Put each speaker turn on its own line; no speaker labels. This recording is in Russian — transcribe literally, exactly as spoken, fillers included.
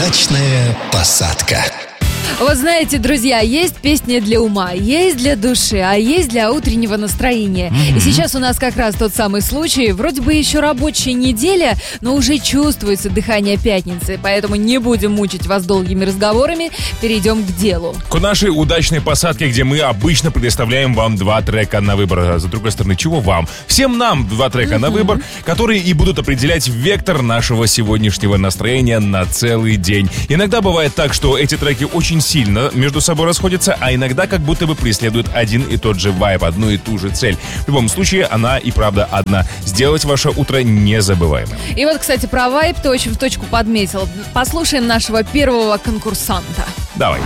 Удачная посадка.
Вот знаете, друзья, есть песни для ума, есть для души, а есть для утреннего настроения. Mm-hmm. И сейчас у нас как раз тот самый случай. Вроде бы еще рабочая неделя, но уже чувствуется дыхание пятницы. Поэтому не будем мучить вас долгими разговорами. Перейдем к делу.
К нашей удачной посадке, где мы обычно предоставляем вам два трека на выбор. А с другой стороны, чего вам? Всем нам два трека mm-hmm. на выбор, которые и будут определять вектор нашего сегодняшнего настроения на целый день. Иногда бывает так, что эти треки очень сильно между собой расходятся, а иногда как будто бы преследуют один и тот же вайб, одну и ту же цель. В любом случае, она и правда одна. Сделать ваше утро незабываемым.
И вот, кстати, про вайб ты очень в точку подметил. Послушаем нашего первого конкурсанта.
Давай.